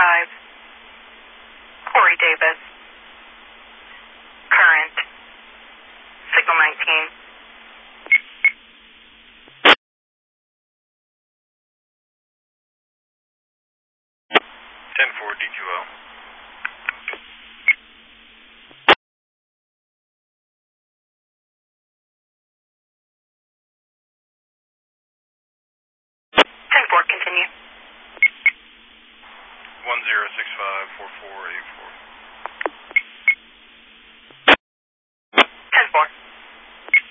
Corey Davis. Current. Signal 19. 10-4 D2L. 10-4, continue. 10654484.